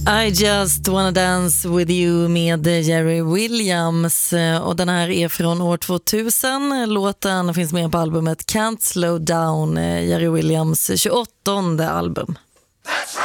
I just wanna dance with you med Jerry Williams, och den här är från år 2000. Låten finns med på albumet Can't Slow Down, Jerry Williams 28:e album.